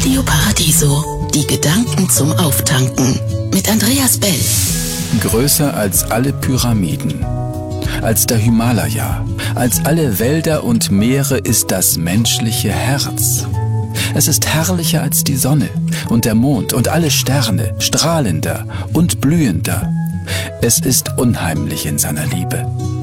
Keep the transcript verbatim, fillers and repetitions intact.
Radio Paradiso, die Gedanken zum Auftanken mit Andreas Bell. Größer als alle Pyramiden, als der Himalaya, als alle Wälder und Meere ist das menschliche Herz. Es ist herrlicher als die Sonne und der Mond und alle Sterne, strahlender und blühender. Es ist unheimlich in seiner Liebe.